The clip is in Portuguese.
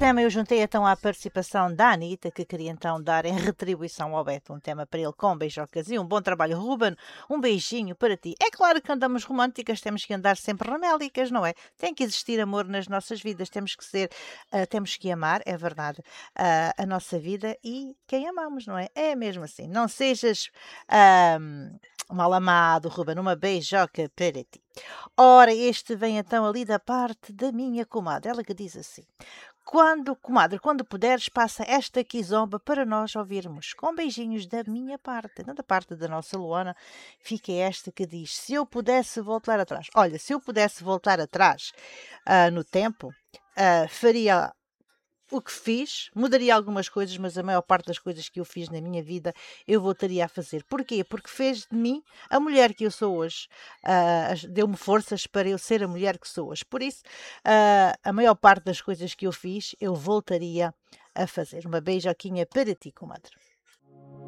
tema eu juntei então à participação da Anitta, que queria então dar em retribuição ao Beto um tema para ele com beijocas e um bom trabalho. Ruben, um beijinho para ti. É claro que andamos românticas, temos que andar sempre remélicas, não é? Tem que existir amor nas nossas vidas, temos que ser, temos que amar, é verdade, a nossa vida e quem amamos, não é? É mesmo assim. Não sejas mal amado, Ruben, uma beijoca para ti. Ora, este vem então ali da parte da minha comadre, ela que diz assim: comadre, quando puderes, passa esta quizomba para nós ouvirmos. Com beijinhos da minha parte, não da parte da nossa Luana, fica esta que diz: se eu pudesse voltar atrás. Olha, se eu pudesse voltar atrás no tempo, faria o que fiz, mudaria algumas coisas, mas a maior parte das coisas que eu fiz na minha vida eu voltaria a fazer. Porquê? Porque fez de mim a mulher que eu sou hoje. Deu-me forças para eu ser a mulher que sou hoje. Por isso, a maior parte das coisas que eu fiz eu voltaria a fazer. Uma beijoquinha para ti, comadre.